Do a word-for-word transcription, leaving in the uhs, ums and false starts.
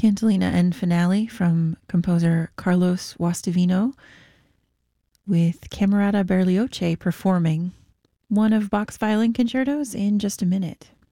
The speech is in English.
Cantilena End Finale from composer Carlos Guastavino, with Camerata Berlioche performing one of Bach's violin concertos in just a minute.